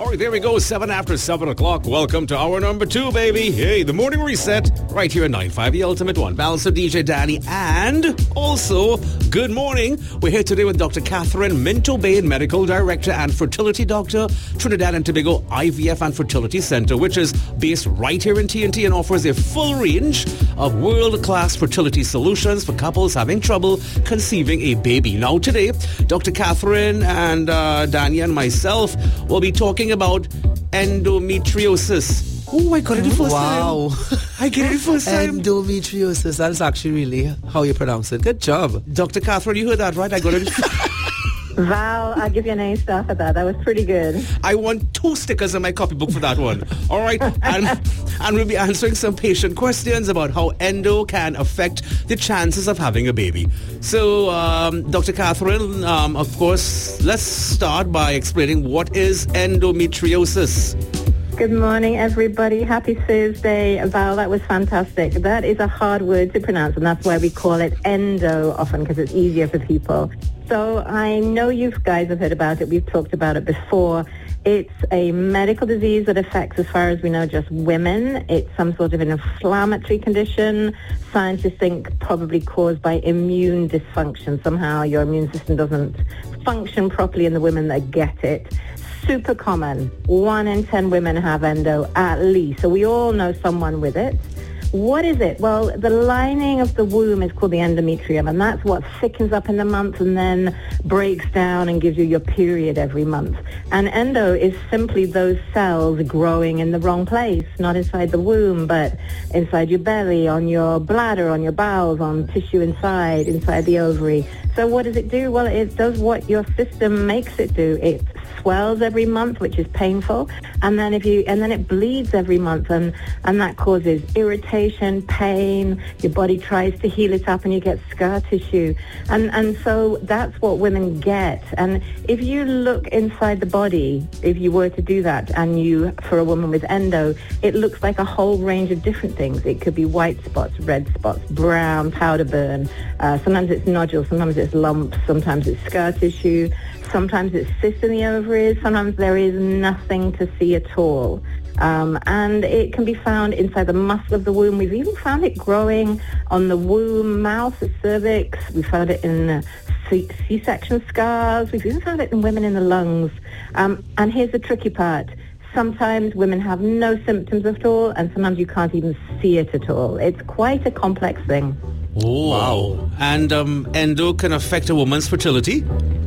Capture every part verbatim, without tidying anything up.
right, there we go. Seven after seven o'clock. Welcome to hour number two, baby. Hey, the morning reset right here at nine five, the ultimate one. Balance of D J Danny. And also, good morning. We're here today with Doctor Catherine Minto-Bain, Medical Director and Fertility Doctor, Trinidad and Tobago I V F and Fertility Center, which is based right here in T N T and offers a full range of world-class fertility solutions for couples having trouble conceiving a baby. Now, today, Doctor Catherine and uh, Danny and myself will be talking about endometriosis. Oh, I got it the first wow. time. Wow. I get it the first time. Endometriosis. That's actually really how you pronounce it. Good job. Doctor Catherine, you heard that right? I got it. Val, I'll give you an A star for that. That was pretty good. I want two stickers in my copybook for that one. All right. And, and we'll be answering some patient questions about how endo can affect the chances of having a baby. So, um, Doctor Catherine, um, of course, let's start by explaining what is endometriosis. Good morning, everybody. Happy Thursday. Val, that was fantastic. That is a hard word to pronounce, and that's why we call it endo often, because it's easier for people. So I know you guys have heard about it. We've talked about it before. It's a medical disease that affects, as far as we know, just women. It's some sort of an inflammatory condition. Scientists think probably caused by immune dysfunction. Somehow your immune system doesn't function properly in the women that get it. Super common. One in ten women have endo at least. So we all know someone with it. What is it? Well, the lining of the womb is called the endometrium, and that's what thickens up in the month and then breaks down and gives you your period every month. And endo is simply those cells growing in the wrong place, not inside the womb, but inside your belly, on your bladder, on your bowels, on tissue inside, inside the ovary. So what does it do? Well, it does what your system makes it do. It swells every month, which is painful, and then if you and then it bleeds every month, and and that causes irritation, pain. Your body tries to heal it up, and you get scar tissue, and and so that's what women get. And if you look inside the body, if you were to do that, and you for a woman with endo, it looks like a whole range of different things. It could be white spots, red spots, brown, powder burn. Uh, sometimes it's nodules, sometimes it's lumps, sometimes it's scar tissue. Sometimes it's cysts in the ovaries. Sometimes there is nothing to see at all. Um, and it can be found inside the muscle of the womb. We've even found it growing on the womb, mouth, the cervix. We found it in uh, C- C-section scars. We've even found it in women in the lungs. Um, and here's the tricky part. Sometimes women have no symptoms at all, and sometimes you can't even see it at all. It's quite a complex thing. Oh, wow. And um, endo can affect a woman's fertility?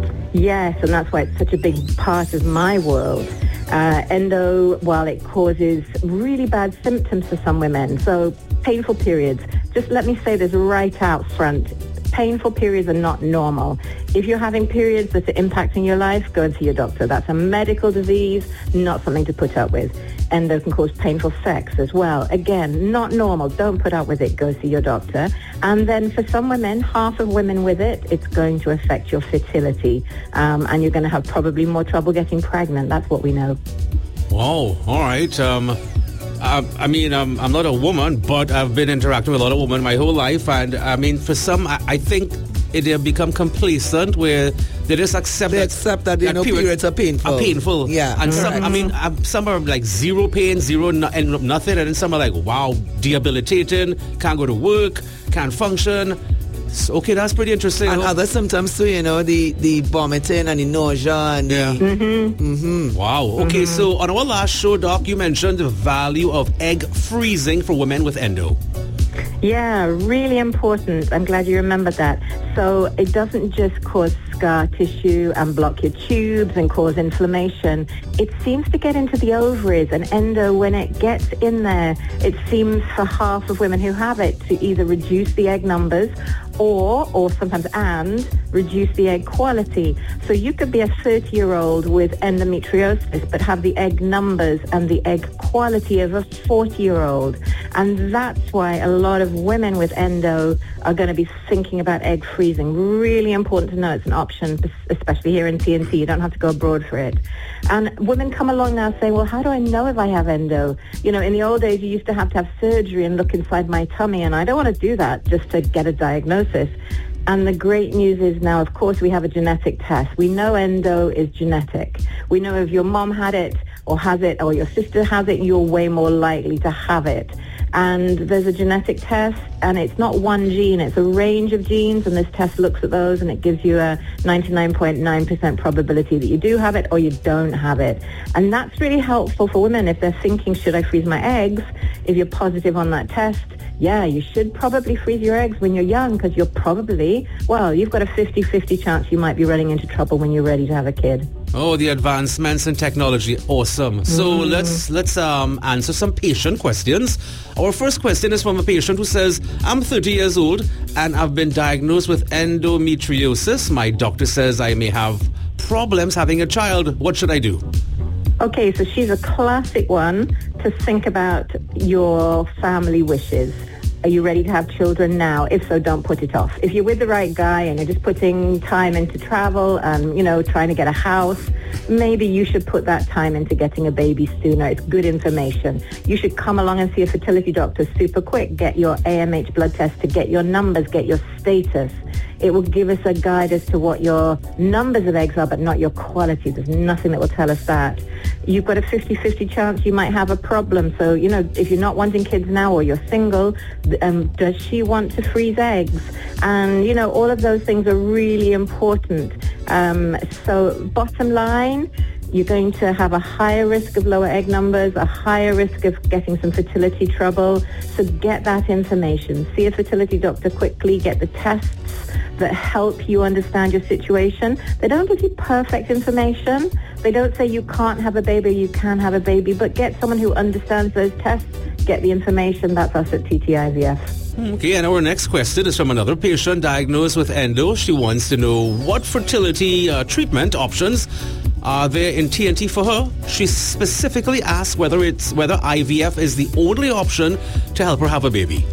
Yes, and that's why it's such a big part of my world. Uh, endo, while it causes really bad symptoms for some women, so painful periods. Just let me say this right out front. Painful periods are not normal. If you're having periods that are impacting your life, go and see your doctor. That's a medical disease, not something to put up with. Endo can cause painful sex as well. Again, not normal. Don't put up with it. Go see your doctor. And then for some women, half of women with it, it's going to affect your fertility. Um, and you're going to have probably more trouble getting pregnant. That's what we know. Wow. All right. Um, I, I mean, um, I'm not a woman, but I've been interacting with a lot of women my whole life. And I mean, for some, I, I think it, they have become complacent where they just accept they that, accept that, you that know, period, periods are painful. Are painful. Yeah. And some, right. I mean, some are like zero pain, zero no, and nothing. And then some are like, wow, debilitating, can't go to work, can't function. Okay, that's pretty interesting. And you know? Other symptoms too, you know, the, the vomiting and the nausea and yeah. the... Mm-hmm. Mm-hmm. Wow. Okay, mm-hmm. So on our last show, Doc, you mentioned the value of egg freezing for women with endo. Yeah, really important. I'm glad you remembered that. So it doesn't just cause scar tissue and block your tubes and cause inflammation. It seems to get into the ovaries, and endo, when it gets in there, it seems for half of women who have it to either reduce the egg numbers or, or sometimes and, reduce the egg quality. So you could be a thirty-year-old with endometriosis but have the egg numbers and the egg quality of a forty-year-old. And that's why a lot of women with endo are going to be thinking about egg freezing. Really important to know it's an option, especially here in T N T. You don't have to go abroad for it. And women come along now saying, well, how do I know if I have endo? You know, in the old days, you used to have to have surgery and look inside my tummy, and I don't want to do that just to get a diagnosis. And the great news is now, of course, we have a genetic test. We know endo is genetic. We know if your mom had it, or has it, or your sister has it, you're way more likely to have it. And there's a genetic test, and it's not one gene, it's a range of genes, and this test looks at those, and it gives you a ninety-nine point nine percent probability that you do have it or you don't have it. And that's really helpful for women if they're thinking, should I freeze my eggs? If you're positive on that test, yeah, you should probably freeze your eggs when you're young, because you're probably, well, you've got a fifty-fifty chance you might be running into trouble when you're ready to have a kid. Oh, the advancements in technology, awesome. So mm. let's let's um, answer some patient questions. Our first question is from a patient who says, I'm thirty years old and I've been diagnosed with endometriosis. My doctor says I may have problems having a child. What should I do? Okay, so she's a classic one to think about your family wishes. Are you ready to have children now? If so, don't put it off. If you're with the right guy and you're just putting time into travel and, you know, trying to get a house, maybe you should put that time into getting a baby sooner. It's good information. You should come along and see a fertility doctor super quick. Get your A M H blood test to get your numbers, get your status. It will give us a guide as to what your numbers of eggs are, but not your quality. There's nothing that will tell us that. You've got a fifty-fifty chance you might have a problem. So, you know, if you're not wanting kids now or you're single, um, does she want to freeze eggs? And, you know, all of those things are really important. Um, so bottom line, you're going to have a higher risk of lower egg numbers, a higher risk of getting some fertility trouble. So get that information. See a fertility doctor quickly, get the tests that help you understand your situation. They don't give you perfect information. They don't say you can't have a baby, you can have a baby, but get someone who understands those tests, get the information. That's us at T T I V F. Okay, and our next question is from another patient diagnosed with endo. She wants to know what fertility uh, treatment options are there in T N T for her. She specifically asked whether it's whether I V F is the only option to help her have a baby.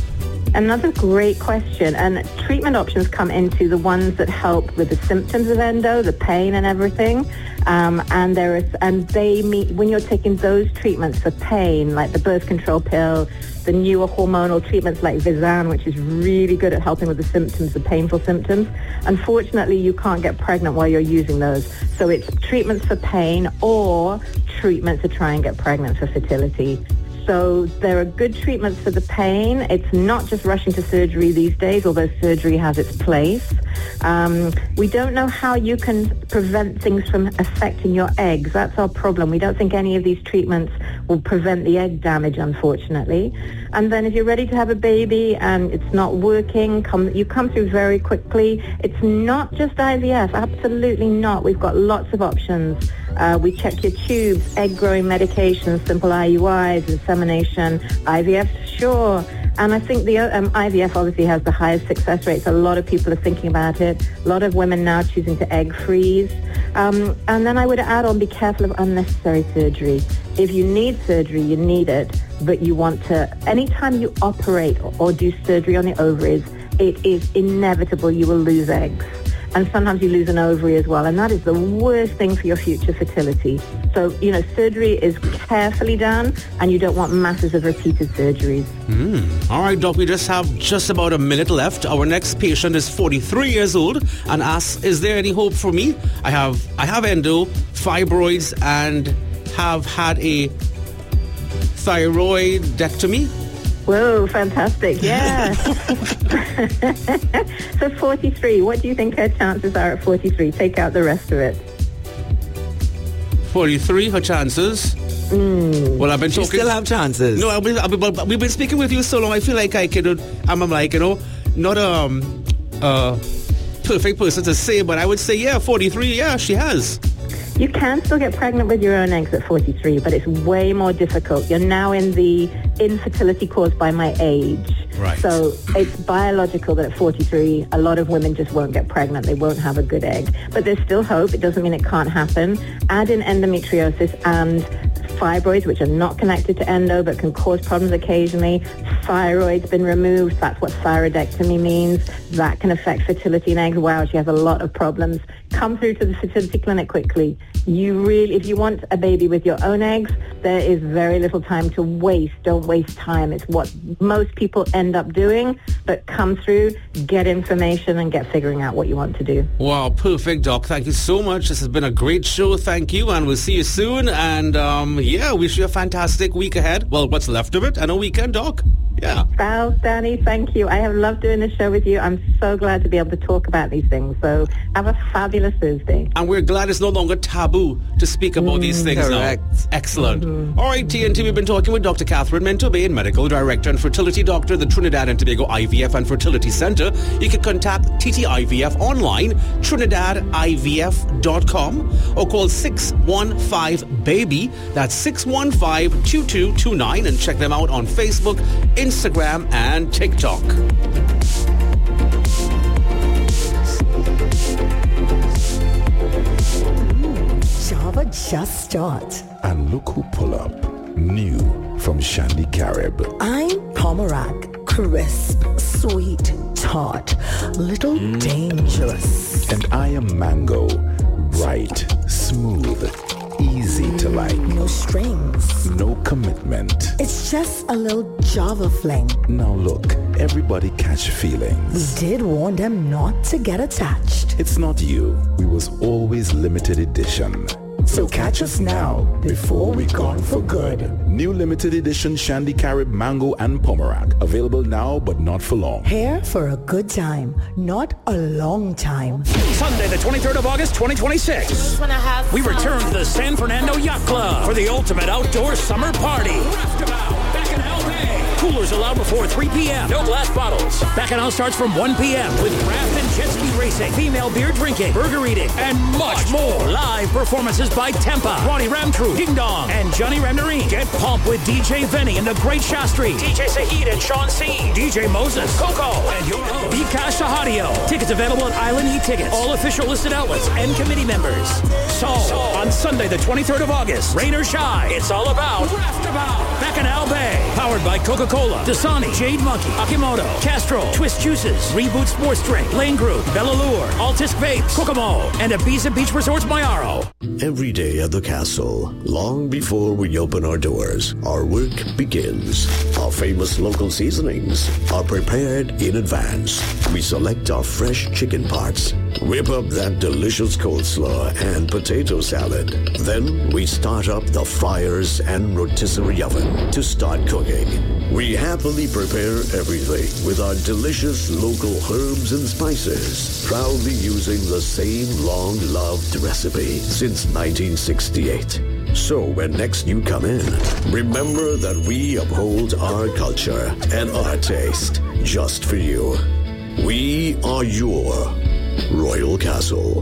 Another great question. And treatment options come into the ones that help with the symptoms of endo, the pain and everything. Um, and there is, and they meet when you're taking those treatments for pain, like the birth control pill, the newer hormonal treatments like Visan, which is really good at helping with the symptoms, the painful symptoms. Unfortunately, you can't get pregnant while you're using those. So it's treatments for pain or treatments to try and get pregnant for fertility. So there are good treatments for the pain. It's not just rushing to surgery these days, although surgery has its place. Um, we don't know how you can prevent things from affecting your eggs. That's our problem. We don't think any of these treatments will prevent the egg damage, unfortunately. And then if you're ready to have a baby and it's not working, come, you come through very quickly. It's not just I V F. Absolutely not. We've got lots of options. Uh, we check your tubes, egg-growing medications, simple I U Is, insemination, I V F, sure. And I think the um, I V F obviously has the highest success rates. A lot of people are thinking about it. A lot of women now choosing to egg freeze. Um, and then I would add on, be careful of unnecessary surgery. If you need surgery, you need it, but you want to, anytime you operate or, or do surgery on the ovaries, it is inevitable you will lose eggs. And sometimes you lose an ovary as well, and that is the worst thing for your future fertility. So, you know, surgery is carefully done, and you don't want masses of repeated surgeries. Mm. All right, Doc, we just have just about a minute left. Our next patient is forty-three years old and asks, is there any hope for me? I have I have endo, fibroids, and have had a thyroidectomy. Whoa, fantastic. Yeah. So forty-three, what do you think her chances are at forty-three? Take out the rest of it. forty-three, her chances? Mm. Well, I've been She talking... still have chances. No, I've been, I've been, we've been speaking with you so long, I feel like I could... I'm, I'm like, you know, not a um, uh, perfect person to say, but I would say, yeah, forty-three, yeah, she has. You can still get pregnant with your own eggs at forty-three, but it's way more difficult. You're now in the infertility caused by my age. Right. So it's biological that at forty-three, a lot of women just won't get pregnant. They won't have a good egg. But there's still hope. It doesn't mean it can't happen. Add in endometriosis and fibroids, which are not connected to endo but can cause problems occasionally. Thyroid's been removed. That's what thyroidectomy means. That can affect fertility in eggs. Wow, she has a lot of problems. come through to the fertility clinic quickly. You really, if you want a baby with your own eggs, there is very little time to waste. Don't waste time. It's what most people end up doing. But come through, get information, and get figuring out what you want to do. Wow, perfect, Doc. Thank you so much. This has been a great show. Thank you, and we'll see you soon. And um, yeah, wish you a fantastic week ahead. Well, what's left of it, and a weekend, Doc. Yeah. Val, Danny, thank you. I have loved doing this show with you. I'm so glad to be able to talk about these things. So have a fabulous Thursday. And we're glad it's no longer taboo to speak about mm, these things correct. now. Excellent. Mm-hmm. All right, T N T, we've been talking with Doctor Catherine Mentobain, Medical Director and Fertility Doctor at the Trinidad and Tobago I V F and Fertility Center. You can contact T T I V F online, trinidad I V F dot com, or call six one five baby. That's six one five, two two two nine, and check them out on Facebook, Instagram, and TikTok. Java just start. And look who pull up. New from Shandy Carib. I'm Pomerak. Crisp, sweet, tart, little mm. dangerous. And I am Mango. Bright, smooth, easy to like. No strings. No commitment. It's just a little Java fling. Now look, everybody catch feelings. We did warn them not to get attached. It's not you. We was always limited edition. So catch us now before we're gone for good. New limited edition Shandy Carib, Mango and Pomerak. Available now but not for long. Here for a good time, not a long time. Sunday the twenty-third of August twenty twenty-six. We return to the San Fernando Yacht Club for the ultimate outdoor summer party. Raftabout, back in L A. Coolers allowed before three p.m. No glass bottles. Bacchanal starts from one p.m. with raft and jet ski racing, female beer drinking, burger eating, and much more. Live performances by Tempa, Ronnie Ram Crew, Ding Dong, and Johnny Ramdarine. Get pumped with D J Venny and the Great Shastri, D J Saheed and Sean C, D J Moses, Coco, and your host, Vikash Sahadio. Tickets available at Island E-Tickets, all official listed outlets, and committee members. So, on Sunday the twenty-third of August, rain or shine, it's all about Raftabout, Bacchanal Bay. Powered by Coca-Cola, Dasani, Jade Monkey, Akimoto, Castrol, Twist Juices, Reboot Sports Drink, Lane Group, Bellalure, Altisk Vapes, Kokomo, and Ibiza Beach Resorts Mayaro. Every day at the castle, long before we open our doors, our work begins. Our famous local seasonings are prepared in advance. We select our fresh chicken parts, whip up that delicious coleslaw and potato salad. Then we start up the fryers and rotisserie oven to start cooking. We happily prepare everything with our delicious local herbs and spices, proudly using the same long-loved recipe since nineteen sixty-eight. So when next you come in, remember that we uphold our culture and our taste just for you. We are your Royal Castle.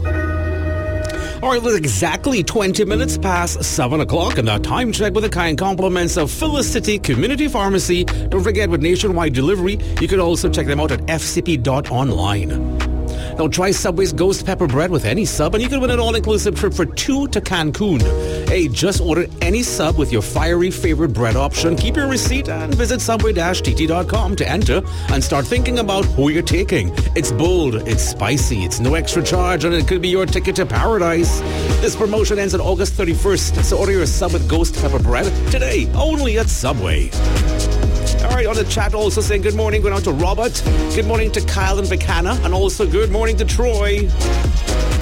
All right, well, exactly twenty minutes past seven o'clock, and our time check with the kind compliments of Phyllis City Community Pharmacy. Don't forget, with nationwide delivery, you can also check them out at f c p dot online. Now try Subway's Ghost Pepper Bread with any sub, and you can win an all-inclusive trip for two to Cancun. Hey, just order any sub with your fiery favorite bread option. Keep your receipt and visit subway dash t t dot com to enter and start thinking about who you're taking. It's bold, it's spicy, it's no extra charge, and it could be your ticket to paradise. This promotion ends on August thirty-first, so order your sub with Ghost Pepper Bread today, only at Subway. All right, on the chat also saying good morning, going out to Robert. Good morning to Kyle and Vicana, and also good morning to Troy.